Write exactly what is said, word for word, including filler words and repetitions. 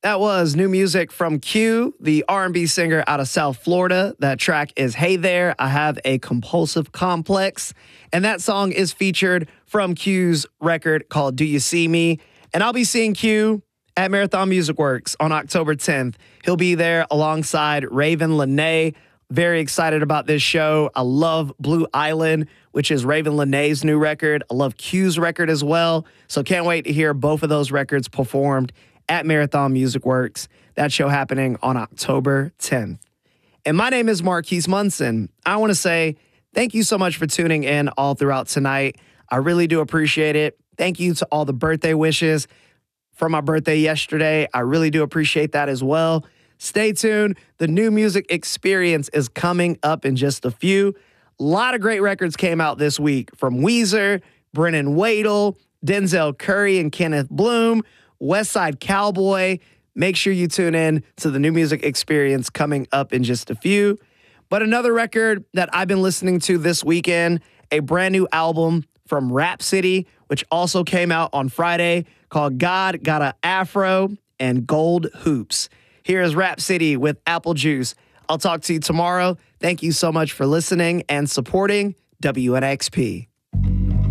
That was new music from Q, the R and B singer out of South Florida. That track is Hey There, I Have a Compulsive Complex. And that song is featured from Q's record called Do You See Me? And I'll be seeing Q at Marathon Music Works on October tenth. He'll be there alongside Raven Lenae. Very excited about this show. I love Blue Island, which is Raven Lenae's new record. I love Q's record as well. So can't wait to hear both of those records performed at Marathon Music Works. That show happening on October tenth. And my name is Marquise Munson. I want to say thank you so much for tuning in all throughout tonight. I really do appreciate it. Thank you to all the birthday wishes for my birthday yesterday. I really do appreciate that as well. Stay tuned. The New Music Experience is coming up in just a few. A lot of great records came out this week from Weezer, Brennan Wadle, Denzel Curry and Kenneth Bloom, Westside Cowboy. Make sure you tune in to the New Music Experience coming up in just a few. But another record that I've been listening to this weekend, a brand new album from Rhapsody, which also came out on Friday, called God Got a Afro and Gold Hoops. Here is Rhapsody with Apple Juice. I'll talk to you tomorrow. Thank you so much for listening and supporting W N X P.